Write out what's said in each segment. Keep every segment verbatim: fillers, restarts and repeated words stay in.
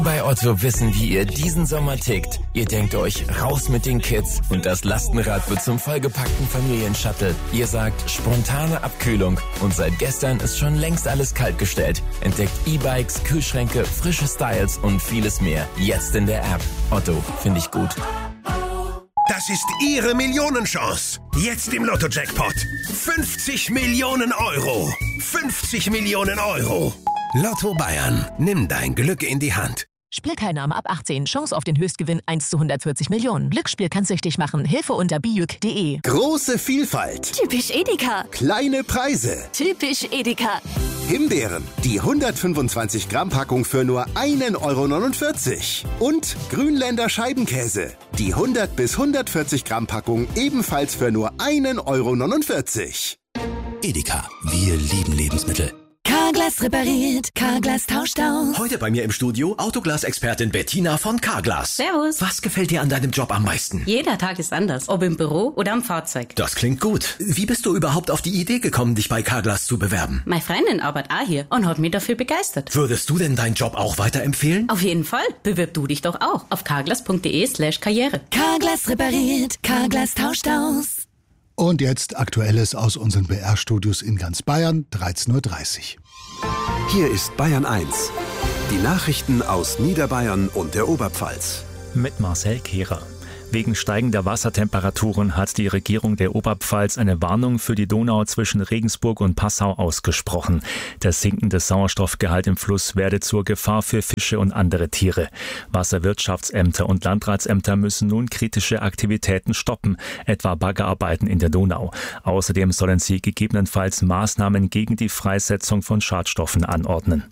Bei Otto wissen, wie ihr diesen Sommer tickt. Ihr denkt euch, raus mit den Kids und das Lastenrad wird zum vollgepackten Familienshuttle. Ihr sagt, spontane Abkühlung und seit gestern ist schon längst alles kaltgestellt. Entdeckt E-Bikes, Kühlschränke, frische Styles und vieles mehr. Jetzt in der App. Otto, finde ich gut. Das ist Ihre Millionenchance. Jetzt im Lotto-Jackpot. fünfzig Millionen Euro. fünfzig Millionen Euro. Lotto Bayern. Nimm dein Glück in die Hand. Spielteilnahme ab achtzehn. Chance auf den Höchstgewinn eins zu hundertvierzig Millionen. Glücksspiel kann süchtig machen. Hilfe unter bijuk punkt de. Große Vielfalt. Typisch Edeka. Kleine Preise. Typisch Edeka. Himbeeren. Die hundertfünfundzwanzig Gramm Packung für nur ein Euro neunundvierzig. Und Grünländer Scheibenkäse. Die hundert bis hundertvierzig Gramm Packung ebenfalls für nur ein Euro neunundvierzig. Edeka. Wir lieben Lebensmittel. Carglass repariert, Carglass tauscht aus. Heute bei mir im Studio Autoglas-Expertin Bettina von Carglass. Servus. Was gefällt dir an deinem Job am meisten? Jeder Tag ist anders, ob im Büro oder am Fahrzeug. Das klingt gut. Wie bist du überhaupt auf die Idee gekommen, dich bei Carglass zu bewerben? Meine Freundin arbeitet auch hier und hat mich dafür begeistert. Würdest du denn deinen Job auch weiterempfehlen? Auf jeden Fall. Bewirb du dich doch auch auf carglass punkt de slash karriere. Carglass repariert, Carglass tauscht aus. Und jetzt Aktuelles aus unseren B R-Studios in ganz Bayern, dreizehn Uhr dreißig. Hier ist Bayern eins. Die Nachrichten aus Niederbayern und der Oberpfalz. Mit Marcel Kehrer. Wegen steigender Wassertemperaturen hat die Regierung der Oberpfalz eine Warnung für die Donau zwischen Regensburg und Passau ausgesprochen. Der sinkende Sauerstoffgehalt im Fluss werde zur Gefahr für Fische und andere Tiere. Wasserwirtschaftsämter und Landratsämter müssen nun kritische Aktivitäten stoppen, etwa Baggerarbeiten in der Donau. Außerdem sollen sie gegebenenfalls Maßnahmen gegen die Freisetzung von Schadstoffen anordnen.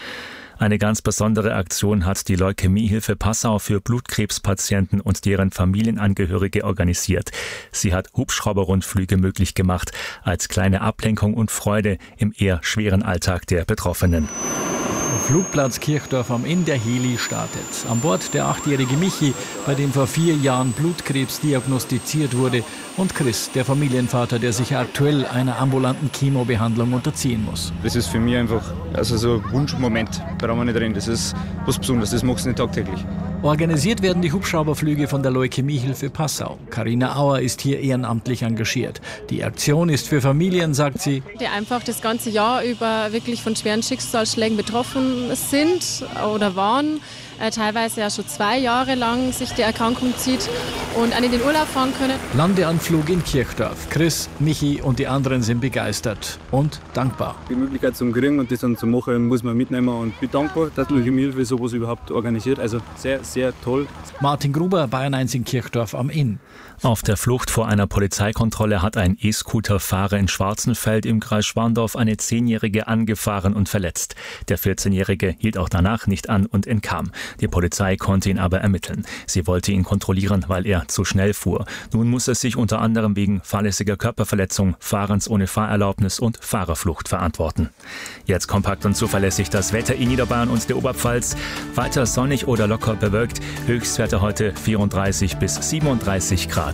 Eine ganz besondere Aktion hat die Leukämiehilfe Passau für Blutkrebspatienten und deren Familienangehörige organisiert. Sie hat Hubschrauberrundflüge möglich gemacht, als kleine Ablenkung und Freude im eher schweren Alltag der Betroffenen. Flugplatz Kirchdorf am Inn, der Heli startet. An Bord der achtjährige Michi, bei dem vor vier Jahren Blutkrebs diagnostiziert wurde, und Chris, der Familienvater, der sich aktuell einer ambulanten Chemobehandlung unterziehen muss. Das ist für mich einfach also so ein Wunschmoment. Da haben wir nicht drin. Das ist was Besonderes, das machst du nicht tagtäglich. Organisiert werden die Hubschrauberflüge von der Leukämiehilfe Passau. Carina Auer ist hier ehrenamtlich engagiert. Die Aktion ist für Familien, sagt sie, die einfach das ganze Jahr über wirklich von schweren Schicksalsschlägen betroffen sind oder waren. Äh, teilweise ja schon zwei Jahre lang sich die Erkrankung zieht und an in den Urlaub fahren können. Landeanflug in Kirchdorf. Chris, Michi und die anderen sind begeistert und dankbar. Die Möglichkeit zum Kriegen und das dann zu machen, muss man mitnehmen und bin dankbar, dass die Leukämiehilfe sowas überhaupt organisiert. Also sehr, sehr toll. Martin Gruber, Bayern eins in Kirchdorf am Inn. Auf der Flucht vor einer Polizeikontrolle hat ein E-Scooter-Fahrer in Schwarzenfeld im Kreis Schwandorf eine Zehnjährige angefahren und verletzt. Der vierzehnjährige hielt auch danach nicht an und entkam. Die Polizei konnte ihn aber ermitteln. Sie wollte ihn kontrollieren, weil er zu schnell fuhr. Nun muss er sich unter anderem wegen fahrlässiger Körperverletzung, Fahrens ohne Fahrerlaubnis und Fahrerflucht verantworten. Jetzt kompakt und zuverlässig das Wetter in Niederbayern und der Oberpfalz. Weiter sonnig oder locker bewölkt. Höchstwerte heute vierunddreißig bis siebenunddreißig Grad.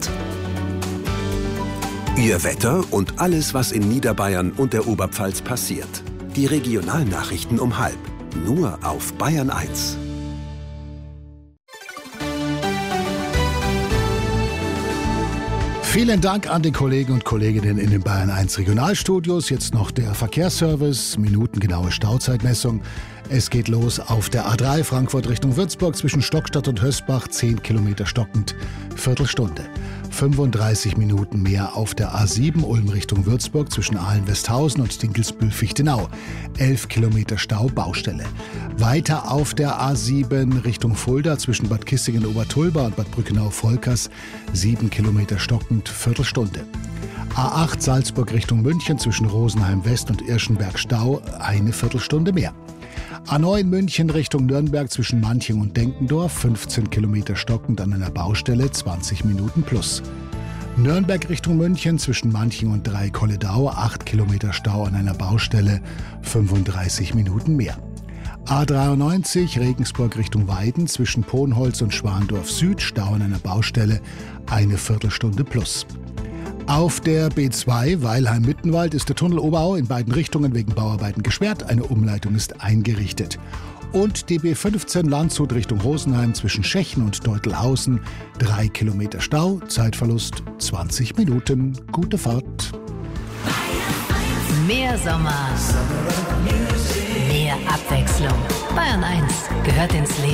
Ihr Wetter und alles, was in Niederbayern und der Oberpfalz passiert. Die Regionalnachrichten um halb. Nur auf Bayern eins. Vielen Dank an die Kollegen und Kolleginnen in den Bayern eins Regionalstudios. Jetzt noch der Verkehrsservice, minutengenaue Stauzeitmessung. Es geht los auf der A drei Frankfurt Richtung Würzburg zwischen Stockstadt und Hösbach, zehn Kilometer stockend, Viertelstunde. fünfunddreißig Minuten mehr auf der A sieben Ulm Richtung Würzburg zwischen Ahlen-Westhausen und Dinkelsbühl-Fichtenau, elf Kilometer Stau, Baustelle. Weiter auf der A sieben Richtung Fulda zwischen Bad Kissingen-Obertulba und Bad Brückenau-Volkers, sieben Kilometer stockend, Viertelstunde. A acht Salzburg Richtung München zwischen Rosenheim West und Irschenberg Stau, eine Viertelstunde mehr. A neun München Richtung Nürnberg zwischen Manching und Denkendorf, fünfzehn Kilometer stockend an einer Baustelle, zwanzig Minuten plus. Nürnberg Richtung München zwischen Manching und Dreikolledau, acht Kilometer Stau an einer Baustelle, fünfunddreißig Minuten mehr. A dreiundneunzig Regensburg Richtung Weiden zwischen Ponholz und Schwandorf Süd, Stau an einer Baustelle, eine Viertelstunde plus. Auf der B zwei Weilheim-Mittenwald ist der Tunnel Oberau in beiden Richtungen wegen Bauarbeiten gesperrt. Eine Umleitung ist eingerichtet. Und die B fünfzehn Landshut Richtung Rosenheim zwischen Schechen und Deutelhausen. Drei Kilometer Stau, Zeitverlust zwanzig Minuten. Gute Fahrt. Mehr Sommer, mehr Abwechslung. Bayern eins gehört ins Leben.